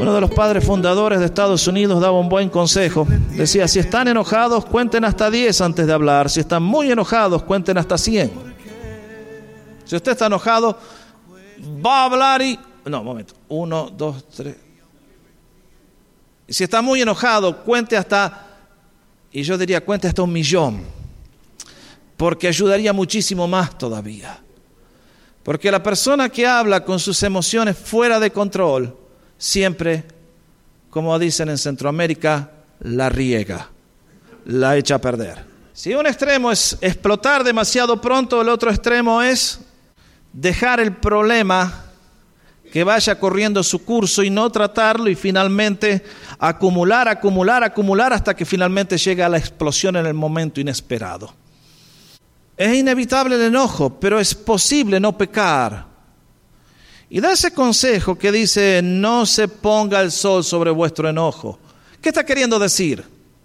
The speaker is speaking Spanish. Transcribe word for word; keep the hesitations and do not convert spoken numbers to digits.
Uno de los padres fundadores de Estados Unidos daba un buen consejo. Decía, si están enojados, cuenten hasta diez antes de hablar. Si están muy enojados, cuenten hasta cien. Si usted está enojado, va a hablar y... No, un momento. Uno, dos, tres. Si está muy enojado, cuente hasta... Y yo diría, cuente hasta un millón. Porque ayudaría muchísimo más todavía. Porque la persona que habla con sus emociones fuera de control, siempre, como dicen en Centroamérica, la riega, la echa a perder. Si un extremo es explotar demasiado pronto, el otro extremo es dejar el problema que vaya corriendo su curso y no tratarlo y finalmente acumular, acumular, acumular hasta que finalmente llega a la explosión en el momento inesperado. Es inevitable el enojo, pero es posible no pecar. Y da ese consejo que dice, no se ponga el sol sobre vuestro enojo. ¿Qué está queriendo decir?